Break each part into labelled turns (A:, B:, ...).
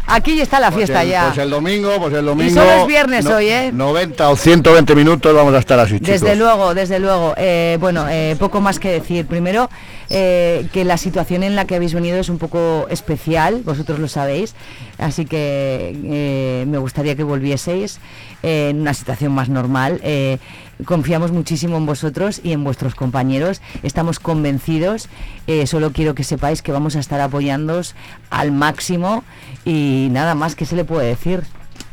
A: Aquí está la fiesta ya.
B: Pues el domingo.
A: Y solo es viernes hoy,
B: 90 o 120 minutos vamos a estar así, chicos.
A: Desde luego. Poco más que decir. Primero, que la situación en la que habéis venido es un poco especial, vosotros lo sabéis, así que me gustaría que volvieseis en una situación más normal. Confiamos muchísimo en vosotros y en vuestros compañeros, estamos convencidos, solo quiero que sepáis que vamos a estar apoyándoos al máximo y nada más que se le puede decir.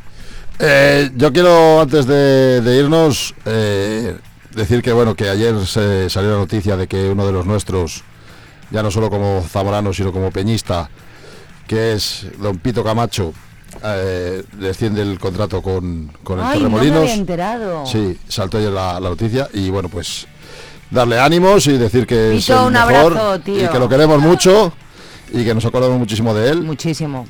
B: Yo quiero, antes de irnos, decir que que ayer se salió la noticia de que uno de los nuestros, ya no solo como zamorano sino como peñista, que es don Pito Camacho, desciende el contrato con el Torremolinos.
A: No me había enterado.
B: Sí, saltó ayer la noticia y pues darle ánimos y decir que
A: Pito,
B: es el
A: un
B: mejor
A: abrazo, tío.
B: y que lo queremos mucho y que nos acordamos muchísimo de él.
A: Muchísimo.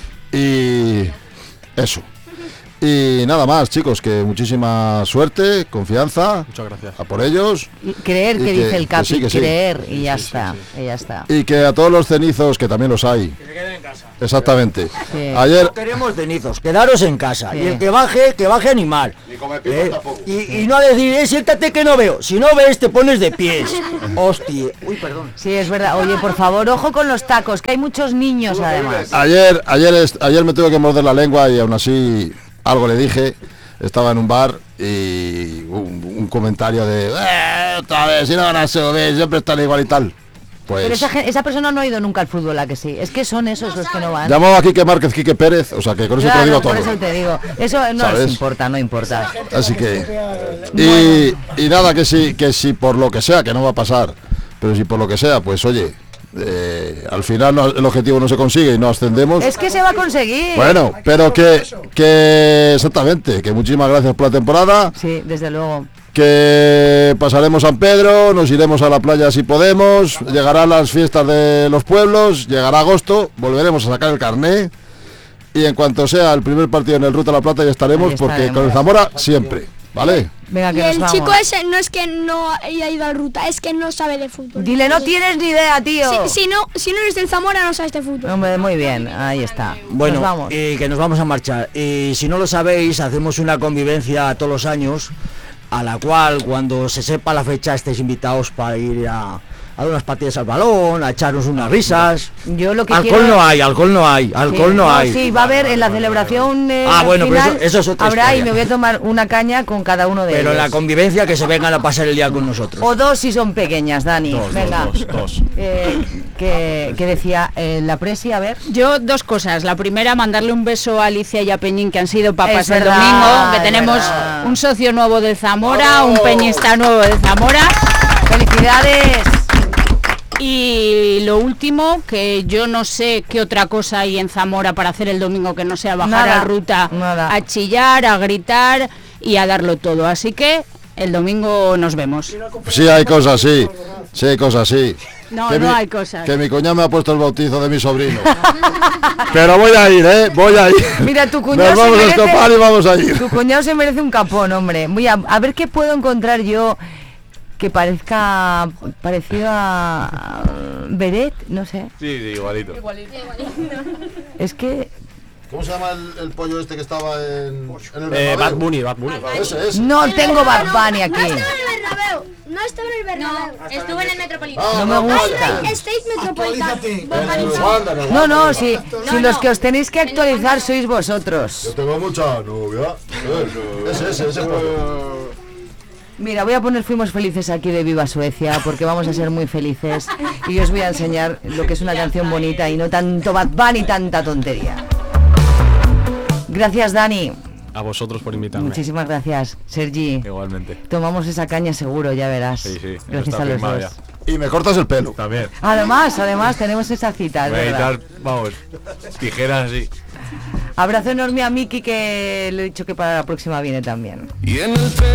B: Y eso. Y nada más, chicos, que muchísima suerte, confianza.
C: Muchas gracias.
B: A por ellos.
A: Creer, que dice el Capi,
B: que sí.
A: creer, y ya está.
B: Y que a todos los cenizos, que también los hay.
D: Que se queden en casa.
B: Exactamente.
A: Sí.
B: Ayer.
D: No queremos cenizos, quedaros en casa.
A: Sí.
D: Y el que baje animal.
B: Ni come pipas tampoco.
D: Y no decir, siéntate que no veo. Si no ves, te pones de pies. Hostia. Uy, perdón.
A: Sí, es verdad. Oye, por favor, ojo con los tacos, que hay muchos niños además.
B: Ayer me tuve que morder la lengua y aún así algo le dije. Estaba en un bar y un comentario de otra vez, si no van a subir, siempre están igual y tal. Pues
A: Pero esa persona no ha ido nunca al fútbol, ¿a que sí? Es que son esos los que no van.
B: llamó a Quique Márquez, Quique Pérez, o sea que con eso te lo digo todo.
A: Por eso te digo. Eso no
B: ¿Sabes?
A: les importa, no importa.
B: Así que y nada, que si por lo que sea, que no va a pasar, pero si por lo que sea, pues oye, al final el objetivo no se consigue y no ascendemos.
A: Es que se va a conseguir.
B: Bueno, pero que exactamente, que muchísimas gracias por la temporada.
A: Sí, desde luego.
B: Que pasaremos San Pedro, nos iremos a la playa si podemos, llegarán las fiestas de los pueblos, llegará agosto, volveremos a sacar el carné y en cuanto sea el primer partido en el Ruta a la Plata ya estaremos, porque con el Zamora siempre, ¿vale?
A: Venga, que
E: Y
A: nos
E: el
A: vamos.
E: chico ese no es que no haya ido a ruta, es que no sabe de fútbol.
A: Dile, no tienes ni idea, tío.
E: Si no eres del Zamora, no sabes de fútbol.
A: Hombre, muy bien, ahí está.
D: Bueno,
A: nos vamos.
D: que nos vamos a marchar. Y si no lo sabéis, hacemos una convivencia todos los años, a la cual cuando se sepa la fecha estéis invitados para ir a dar unas partidas al balón, a echarnos unas risas.
A: Yo lo que
D: alcohol
A: quiero...
D: no hay, alcohol no hay.
A: Sí, va a haber en la celebración
D: bueno,
A: final,
D: pero eso es otra
A: habrá
D: historia.
A: y me voy a tomar una caña con cada uno de
D: Pero
A: ellos.
D: en la convivencia que se vengan a pasar el día con nosotros.
A: O dos si son pequeñas, Dani. Venga.
C: Dos.
A: Que decía la presi, a ver.
F: Yo dos cosas. La primera, mandarle un beso a Alicia y a Peñín, que han sido papas
A: Es
F: el
A: verdad,
F: domingo, que
A: es
F: tenemos
A: verdad.
F: un socio nuevo del Zamora, un peñista nuevo del Zamora.
A: ¡Felicidades!
F: Y lo último, que yo no sé qué otra cosa hay en Zamora para hacer el domingo que no sea bajar
A: Nada,
F: a ruta,
A: nada.
F: a chillar, a gritar y a darlo todo. Así que el domingo nos vemos.
B: Sí hay cosas, sí hay cosas, sí.
F: No,
B: Que
F: no
B: mi-
F: hay cosas.
B: Que mi cuñado me ha puesto el bautizo de mi sobrino. Pero voy a ir, voy a ir.
A: Mira, tu cuñado
B: Nos vamos
A: se
B: a
A: merece...
B: escapar y vamos a ir.
A: Tu cuñado se merece un capón, hombre. Voy a ver qué puedo encontrar yo que parezca parecido a Beret, no sé.
C: Sí, igualito.
A: Es que
B: ¿Cómo se llama el pollo este que estaba en el
C: Bad Bunny.
B: Ese.
A: no tengo Bad Bunny aquí.
E: No estaba en el Bernabéu.
G: Estuve en el Metropolitano.
A: No me gusta.
E: State Metropolitano.
A: No, si los que os tenéis que actualizar sois vosotros.
B: Yo tengo mucha novia. Ese pollo.
A: Mira, voy a poner Fuimos Felices aquí de Viva Suecia, porque vamos a ser muy felices y os voy a enseñar lo que es una canción bonita y no tanto Bad Bunny y tanta tontería. Gracias, Dani.
C: A vosotros por invitarme.
A: Muchísimas gracias, Sergi.
C: Igualmente.
A: Tomamos esa caña seguro, ya verás.
C: Sí, eso
A: Gracias
C: está
A: a los
C: firmado
A: dos.
C: ya.
B: Y me cortas el pelo.
C: También.
A: Además, tenemos esa cita, es
C: Voy a
A: verdad.
C: editar, vamos, tijeras así.
A: Abrazo enorme a Miki, que le he dicho que para la próxima viene también.
H: Y en el